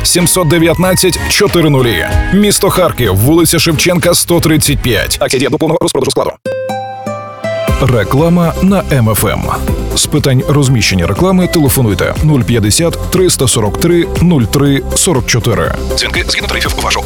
719 400. Місто Харків, вулиця Шевченка, 135. Акція діє до повного розпродажу складу. Реклама на МФМ. З питань розміщення реклами телефонуйте 050 343 03 44. Дзвінки згідно тарифів вашого